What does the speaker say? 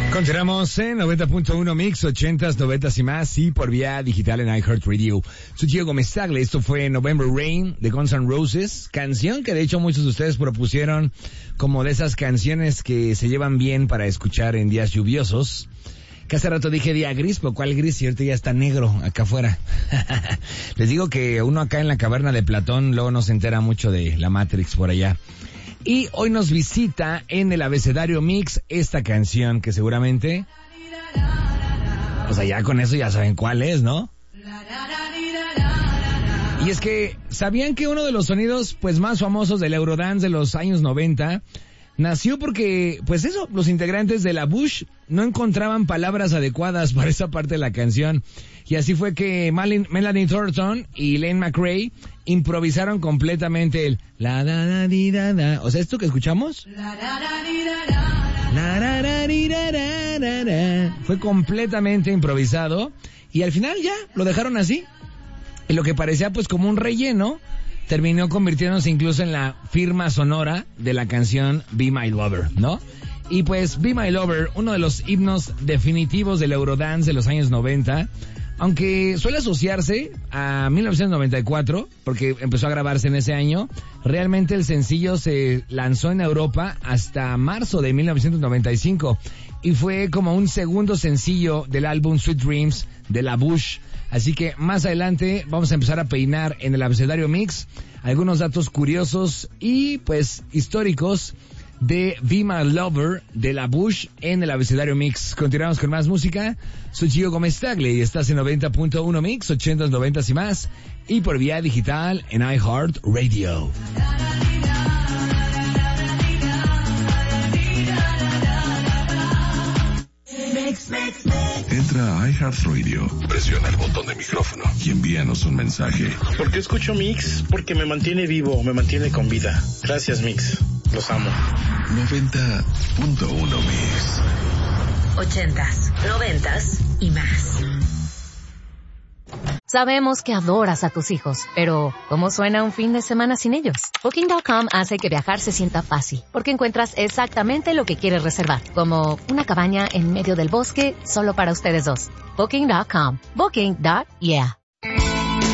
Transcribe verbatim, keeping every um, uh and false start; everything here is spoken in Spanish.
Continuamos en noventa punto uno Mix, ochentas, noventas y más, y por vía digital en iHeartRadio. Soy Gio Gómez Tagle, esto fue November Rain de Guns N' Roses, canción que de hecho muchos de ustedes propusieron como de esas canciones que se llevan bien para escuchar en días lluviosos. Que hace rato dije día gris, pero ¿cuál gris? Si ahorita ya está negro acá afuera. Les digo que uno acá en la caverna de Platón luego no se entera mucho de la Matrix por allá. Y hoy nos visita en el abecedario Mix esta canción que seguramente, o sea, ya con eso ya saben cuál es, ¿no? Y es que, ¿sabían que uno de los sonidos pues más famosos del Eurodance de los años noventa nació porque, pues eso, los integrantes de la Bush no encontraban palabras adecuadas para esa parte de la canción? Y así fue que Malin, Melanie Thornton y Lane McRae improvisaron completamente el la da da di da da. O sea, ¿esto que escuchamos? La da da di da da. La da da di da da da da. Fue completamente improvisado y al final ya lo dejaron así. Y lo que parecía pues como un relleno terminó convirtiéndose incluso en la firma sonora de la canción Be My Lover, ¿no? Y pues Be My Lover, uno de los himnos definitivos del Eurodance de los años noventa, aunque suele asociarse a mil novecientos noventa y cuatro, porque empezó a grabarse en ese año, realmente el sencillo se lanzó en Europa hasta marzo de mil novecientos noventa y cinco y fue como un segundo sencillo del álbum Sweet Dreams de la Bush. Así que más adelante vamos a empezar a peinar en el abecedario Mix algunos datos curiosos y pues históricos de Be My Lover de la Bush en el abecedario Mix. Continuamos con más música. Soy Gio Gómez Tagle y estás en noventa punto uno Mix, ochentas, noventas y más, y por vía digital en iHeartRadio. Entra a iHeartRadio, presiona el botón de micrófono y envíanos un mensaje. ¿Por qué escucho Mix? Porque me mantiene vivo, me mantiene con vida. Gracias, Mix. Los amo. noventa punto uno Mix. Ochentas, noventas y más. Sabemos que adoras a tus hijos, pero ¿cómo suena un fin de semana sin ellos? Booking punto com hace que viajar se sienta fácil, porque encuentras exactamente lo que quieres reservar, como una cabaña en medio del bosque solo para ustedes dos. Booking punto com. Booking. Yeah.